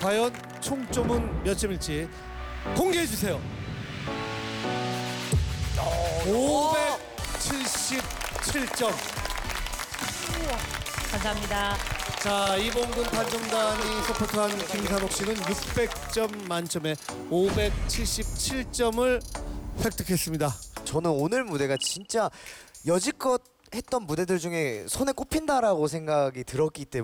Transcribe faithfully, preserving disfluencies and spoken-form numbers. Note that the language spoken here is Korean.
과연 총점은 몇 점일지 공개해 주세요. 오백칠십칠 점. 감사합니다. 자, 이봉근 판정단이 서포트한 김산옥 씨는 육백 점 만점에 오백칠십칠 점을 획득했습니다. 저는 오늘 무대가 진짜 여지껏 했던 무대들 중에 손에 꼽힌다라고 생각이 들었기 때문에